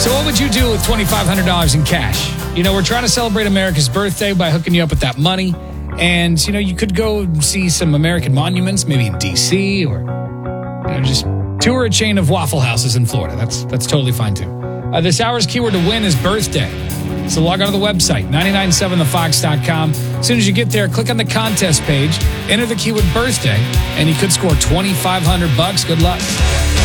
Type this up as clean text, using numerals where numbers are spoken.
So what would you do with $2,500 in cash? You know, we're trying to celebrate America's birthday by hooking you up with that money. And, you know, you could go see some American monuments, maybe in D.C. or, you know, just tour a chain of Waffle Houses in Florida. That's totally fine, too. This hour's keyword to win is birthday. So log on to the website, 997thefox.com. As soon as you get there, click on the contest page, enter the keyword birthday, and you could score $2,500. Good luck.